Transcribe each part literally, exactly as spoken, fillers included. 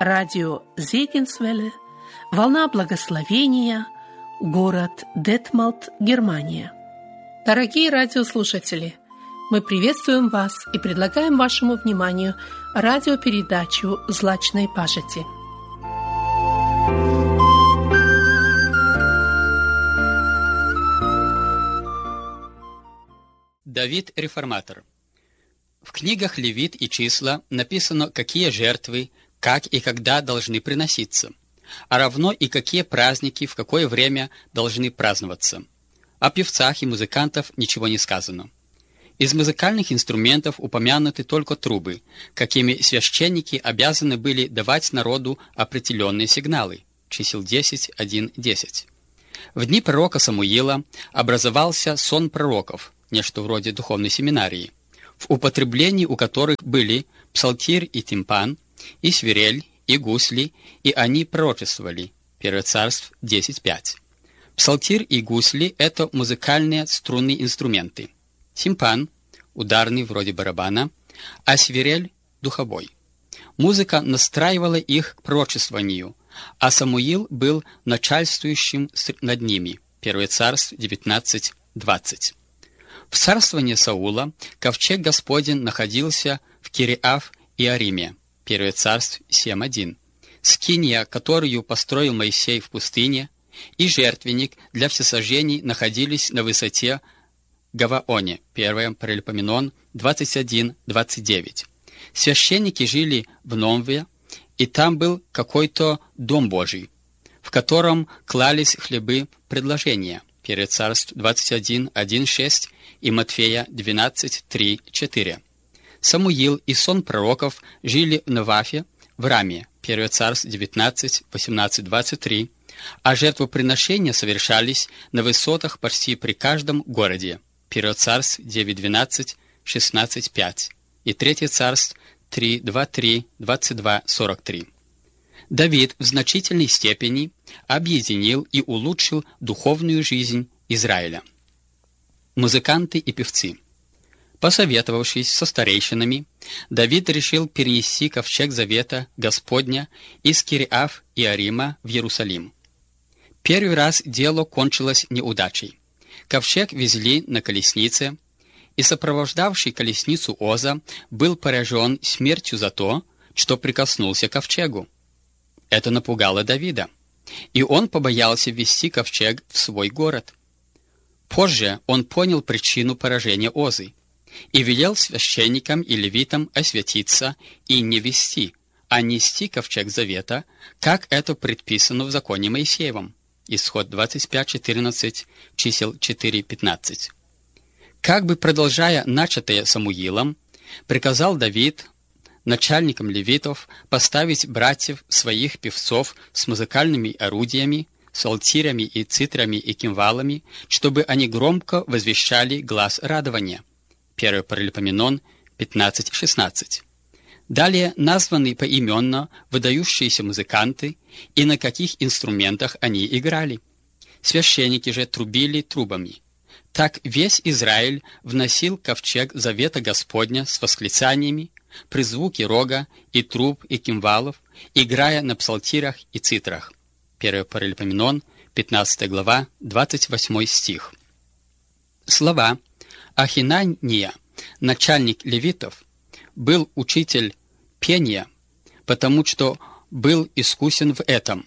радио Зегенсвелле, волна благословения, город Детмалт, Германия. Дорогие радиослушатели, мы приветствуем вас и предлагаем вашему вниманию радиопередачу «Злачной пажити». Давид Реформатор. В книгах Левит и Числа написано, какие жертвы, как и когда должны приноситься, а равно и какие праздники в какое время должны праздноваться. О певцах и музыкантов ничего не сказано. Из музыкальных инструментов упомянуты только трубы, какими священники обязаны были давать народу определенные сигналы. Чисел десять, один, десять. В дни пророка Самуила образовался сон пророков, нечто вроде духовной семинарии, в употреблении у которых были псалтирь и тимпан, и свирель, и гусли, и они пророчествовали. Первое Царств десять, пять. Псалтирь и гусли — это музыкальные струнные инструменты. Тимпан — ударный, вроде барабана, а свирель — духовой. Музыка настраивала их к пророчествованию, а Самуил был начальствующим над ними. Первое Царств девятнадцать, двадцать. В царствовании Саула ковчег Господень находился в Кириаф-Иариме. Первое Царств семь, один. Скиния, которую построил Моисей в пустыне, и жертвенник для всесожжений находились на высоте Гаваоне. Первое Паралипоменон двадцать один, двадцать девять. Священники жили в Номве, и там был какой-то дом Божий, в котором клались хлебы предложения. Первое Царств двадцать один, один, шесть и Матфея двенадцать, три, четыре. Самуил и сон пророков жили в Навафе, в Раме. Первое Царств девятнадцать, восемнадцать, двадцать три. А жертвоприношения совершались на высотах почти при каждом городе. Первое Царств девять, двенадцать, шестнадцать, пять. И Третье Царств три, два, три, двадцать два, сорок три. Давид в значительной степени объединил и улучшил духовную жизнь Израиля. Музыканты и певцы. Посоветовавшись со старейшинами, Давид решил перенести ковчег завета Господня из Кириаф-Иарима в Иерусалим. Первый раз дело кончилось неудачей. Ковчег везли на колеснице, и сопровождавший колесницу Оза был поражен смертью за то, что прикоснулся к ковчегу. Это напугало Давида, и он побоялся ввести ковчег в свой город. Позже он понял причину поражения Озы и велел священникам и левитам освятиться и не вести, а нести ковчег завета, как это предписано в законе Моисеевом. Исход двадцать пять, четырнадцать, чисел четыре, пятнадцать. Как бы продолжая начатое Самуилом, приказал Давид начальникам левитов поставить братьев своих певцов с музыкальными орудиями, псалтирями и цитрами и кимвалами, чтобы они громко возвещали глас радования. Первое Паралипоменон пятнадцать, шестнадцать. Далее названы поименно выдающиеся музыканты и на каких инструментах они играли. Священники же трубили трубами. Так весь Израиль вносил ковчег завета Господня с восклицаниями, при звуке рога и труб и кимвалов, играя на псалтирах и цитрах. Первое Паралипоменон, пятнадцатая глава, двадцать восьмой стих. Слова Ахинания, начальник левитов, был учитель пения, потому что был искусен в этом.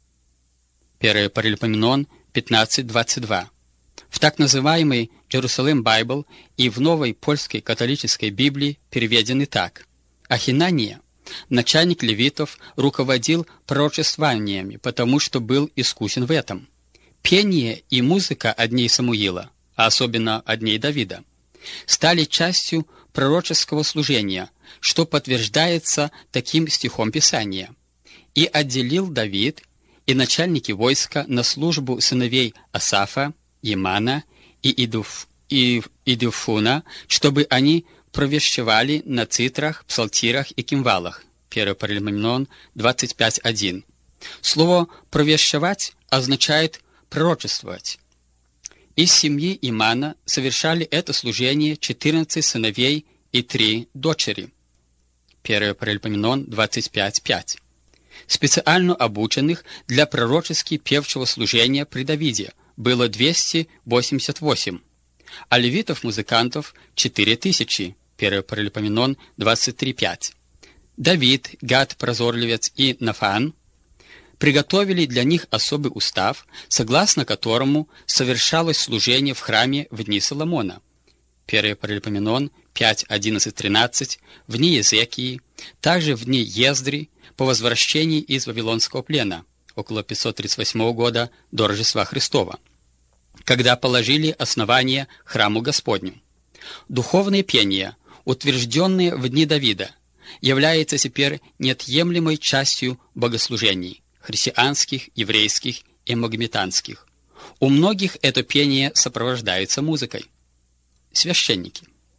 Первое Паралипоменон пятнадцать, двадцать два. В так называемой Jerusalem Bible и в новой польской католической Библии переведены так. Ахинания, начальник левитов, руководил пророчествованиями, потому что был искусен в этом. Пение и музыка от дней Самуила, а особенно от дней Давида, стали частью пророческого служения, что подтверждается таким стихом Писания. «И отделил Давид и начальники войска на службу сыновей Асафа, Емана и Идуф, и Идуфуна, чтобы они провещевали на цитрах, псалтирах и кимвалах». Первое Паралипоменон двадцать пять, один. Слово «провещевать» означает «пророчествовать». Из семьи Имана совершали это служение четырнадцать сыновей и три дочери. Первое Паралипоменон двадцать пять, пять. Специально обученных для пророчески певчего служения при Давиде было двести восемьдесят восемь, а левитов-музыкантов — четыре тысячи. первое Паралипоменон двадцать три пять. Давид, Гад прозорливец и Нафан приготовили для них особый устав, согласно которому совершалось служение в храме в дни Соломона. первое Паралипоменон пять одиннадцать тринадцать, в дни Езекии, также в дни Ездри, по возвращении из Вавилонского плена, около пятьсот тридцать восьмого года до Рождества Христова, когда положили основание храму Господню. Духовное пение, утвержденное в дни Давида, является теперь неотъемлемой частью богослужений христианских, еврейских и магометанских. У многих это пение сопровождается музыкой. Священники.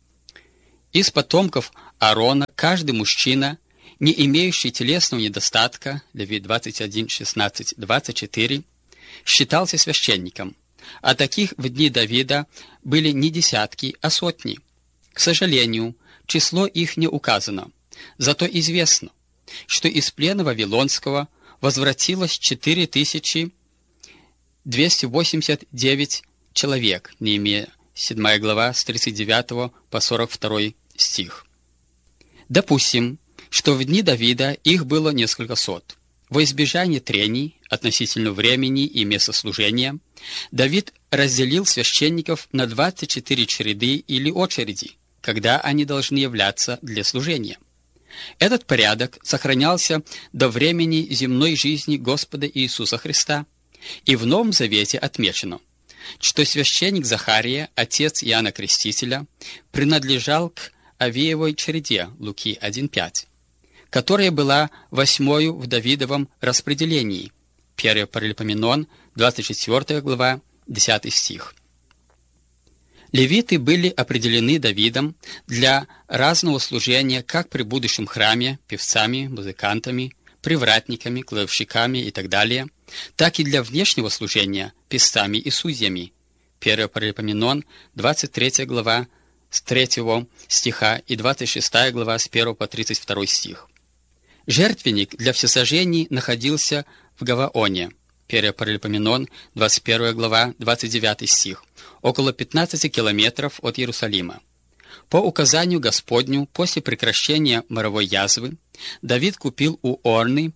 Из потомков Аарона каждый мужчина, не имеющий телесного недостатка, Левит двадцать один шестнадцать двадцать четыре, считался священником, а таких в дни Давида были не десятки, а сотни. К сожалению, число их не указано, зато известно, что из плена Вавилонского возвратилось четыре тысячи двести восемьдесят девять человек, Неемия седьмая глава с тридцать девятого по сорок второй стих. Допустим, что в дни Давида их было несколько сот. Во избежание трений относительно времени и места служения, Давид разделил священников на двадцать четыре череды или очереди, когда они должны являться для служения. Этот порядок сохранялся до времени земной жизни Господа Иисуса Христа, и в Новом Завете отмечено, что священник Захария, отец Иоанна Крестителя, принадлежал к Авиевой череде, Луки один пять, которая была восьмою в Давидовом распределении, первое Паралипоменон, двадцать четвёртая глава, десятый стих. Левиты были определены Давидом для разного служения как при будущем храме, певцами, музыкантами, привратниками, кладовщиками и так далее, так и для внешнего служения, писцами и судьями, первое Паралипоменон, двадцать третья глава, с третьего стиха и двадцать шестая глава с первого по тридцать второй стих. Жертвенник для всесожжений находился в Гаваоне, первое Паралипоменон, двадцать первая глава, двадцать девятый стих, около пятнадцати километров от Иерусалима. По указанию Господню, после прекращения моровой язвы, Давид купил у Орны,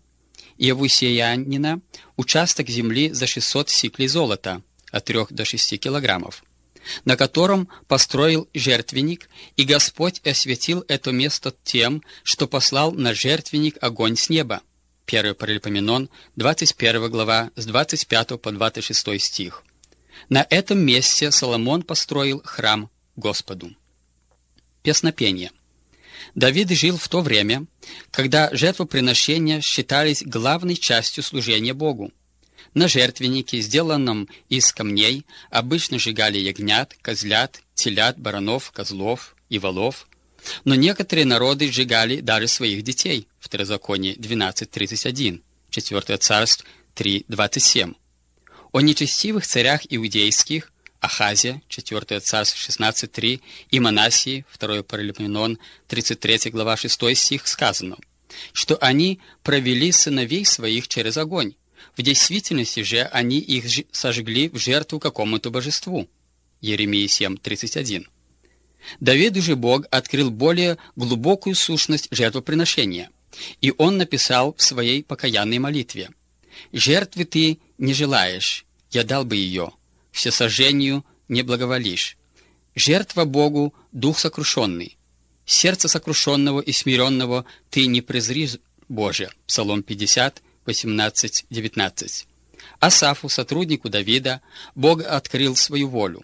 иевусеянина, участок земли за шестьсот сиклей золота, от трёх до шести килограммов, на котором построил жертвенник, и Господь осветил это место тем, что послал на жертвенник огонь с неба. первое Паралипоменон, двадцать первая глава, с двадцать пятого по двадцать шестой стих. На этом месте Соломон построил храм Господу. Песнопение. Давид жил в то время, когда жертвоприношения считались главной частью служения Богу. На жертвеннике, сделанном из камней, обычно сжигали ягнят, козлят, телят, баранов, козлов и волов, но некоторые народы сжигали даже своих детей, Второзаконие двенадцать тридцать один, четвёртое Царств три двадцать семь. О нечестивых царях иудейских, Ахазия, четвёртое Царств шестнадцать три, и Манассии, второе Паралипоменон, тридцать третья глава, шестой стих, сказано, что они провели сыновей своих через огонь. В действительности же они их сожгли в жертву какому-то божеству. Еремия семь тридцать один. Давиду же Бог открыл более глубокую сущность жертвоприношения, и он написал в своей покаянной молитве: «Жертвы ты не желаешь, я дал бы ее, всесожжению не благоволишь. Жертва Богу — дух сокрушенный. Сердце сокрушенного и смиренного ты не презришь, Боже». Псалом пятьдесят, восемнадцать девятнадцать. Асафу, сотруднику Давида, Бог открыл свою волю.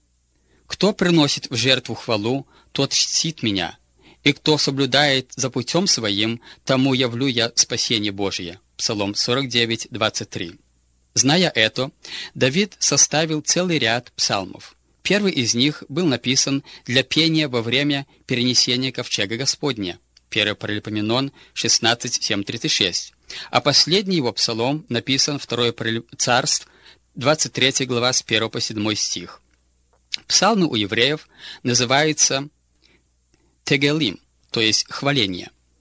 «Кто приносит в жертву хвалу, тот чтит меня, и кто соблюдает за путем своим, тому явлю я спасение Божие». Псалом сорок девять двадцать три. Зная это, Давид составил целый ряд псалмов. Первый из них был написан для пения во время перенесения ковчега Господня, первое Паралипоменон шестнадцать семь тридцать шесть, а последний его псалом написан второе Царств, двадцать третья глава, с первого по седьмой стих. Псалмы у евреев называются тегелим, то есть хваление.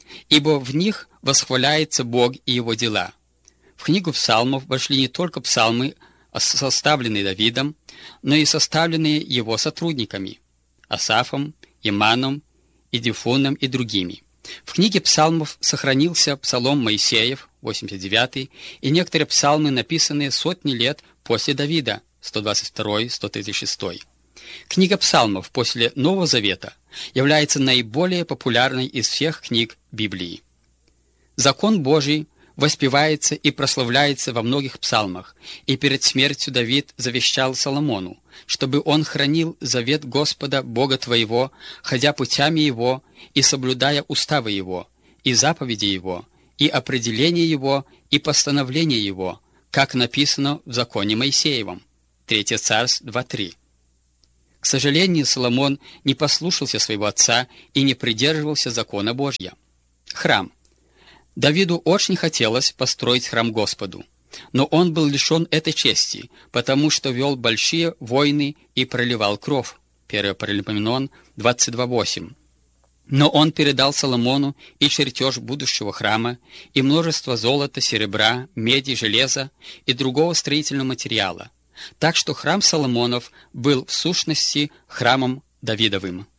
ибо в них восхваляется Бог и Его дела. В книгу псалмов вошли не только псалмы, составленные Давидом, но и составленные его сотрудниками – Асафом, Иманом, Идифуном и другими. В книге псалмов сохранился псалом Моисеев, восемьдесят девятый, и некоторые псалмы, написанные сотни лет после Давида, сто двадцать второй — сто тридцать шестой. Книга псалмов после Нового Завета является наиболее популярной из всех книг Библии. Закон Божий воспевается и прославляется во многих псалмах, и перед смертью Давид завещал Соломону, чтобы он хранил завет Господа Бога твоего, ходя путями Его и соблюдая уставы Его, и заповеди Его, и определения Его, и постановления Его, как написано в законе Моисеевом. Третье Царств два три. К сожалению, Соломон не послушался своего отца и не придерживался закона Божья. Храм. Давиду очень хотелось построить храм Господу, но он был лишен этой чести, потому что вел большие войны и проливал кровь. первое Паралипоменон двадцать два восемь. Но он передал Соломону и чертеж будущего храма, и множество золота, серебра, меди, железа и другого строительного материала. Так что храм Соломонов был в сущности храмом Давидовым.